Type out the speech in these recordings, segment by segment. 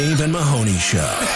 Dave and Mahoney Show.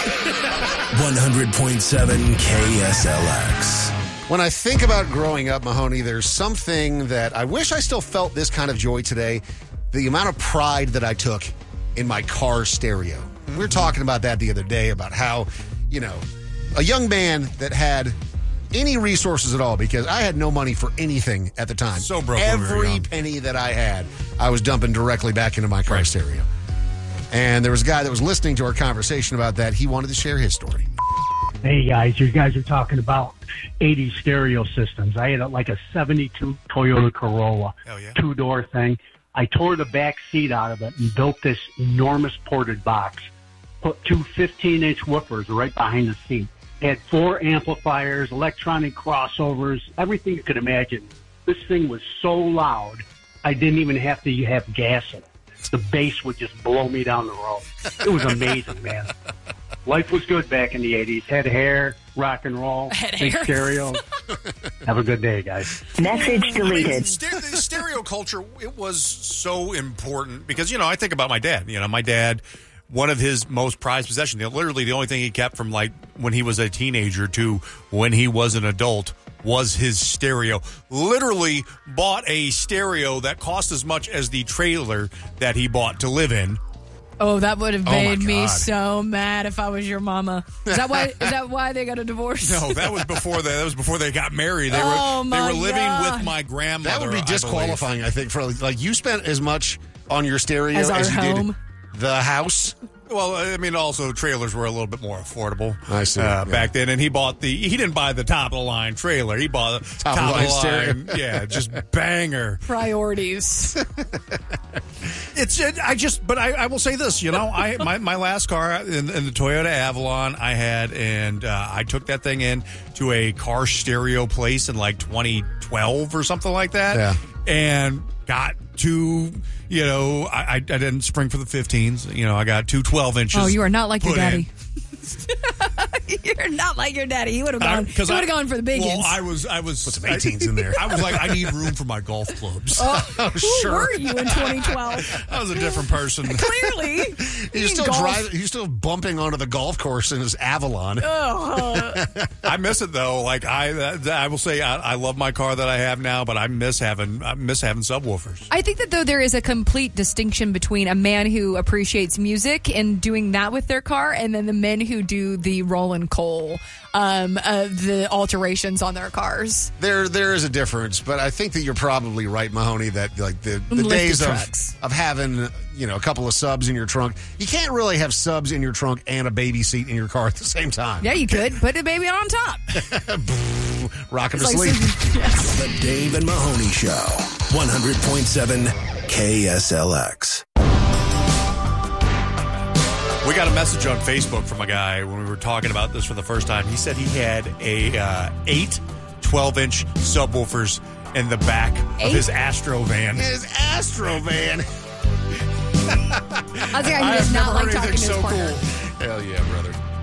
100.7 KSLX. When I think about growing up, Mahoney, there's something that I wish I still felt this kind of joy today. The amount of pride that I took in my car stereo. We were talking about that the other day, about how, a young man that had any resources at all, because I had no money for anything at the time. So broke. Every penny that I had, I was dumping directly back into my car stereo. And there was a guy that was listening to our conversation about that. He wanted to share his story. Hey, guys, you guys are talking about 80 stereo systems. I had a 72 Toyota Corolla, two-door thing. I tore the back seat out of it and built this enormous ported box. Put two 15-inch woofers right behind the seat. Had 4 amplifiers, electronic crossovers, everything you could imagine. This thing was so loud, I didn't even have to have gas in it. The bass would just blow me down the road. It was amazing, man. Life was good back in the 80s. Had hair, rock and roll, big stereo. Have a good day, guys. Message deleted. The stereo culture, it was so important because, I think about my dad. My dad, one of his most prized possessions, literally the only thing he kept from when he was a teenager to when he was an adult was his stereo. Literally bought a stereo that cost as much as the trailer that he bought to live in. Oh, that would have made me so mad if I was your mama. Is that why they got a divorce? No, that was before they got married. They were living with my grandmother. That would be disqualifying, I think, for you spent as much on your stereo as you did the house. Well, also trailers were a little bit more affordable. I see. Back then, and he didn't buy the top of the line trailer. He bought the top of the line. Yeah, just banger. Priorities. I will say this, my last car in the Toyota Avalon I had, and I took that thing in to a car stereo place in 2012 or something like that. Yeah. And got two, I didn't spring for the 15s. I got two 12 inches. Oh, you are not like your daddy. You're not like your daddy. He would have gone. He would have gone for the big ones. I was. Put some 18s in there. I was like, I need room for my golf clubs. Who were you in 2012? I was a different person. Clearly, he's still driving. He's still bumping onto the golf course in his Avalon. I miss it though. I will say, I love my car that I have now, but I miss having subwoofers. I think that though there is a complete distinction between a man who appreciates music and doing that with their car, and then the men who do the Roland Cole, the alterations on their cars. There is a difference, but I think that you're probably right, Mahoney, that the days of having a couple of subs in your trunk, you can't really have subs in your trunk and a baby seat in your car at the same time. Yeah, you could put the baby on top. Rock him to sleep. Yes. The Dave and Mahoney Show. 100.7 KSLX. We got a message on Facebook from a guy when we were talking about this for the first time. He said he had 8 12-inch subwoofers in the back of his Astro van. His Astro van. I was like, he does not like talking to his partner. Cool. Hell yeah, brother.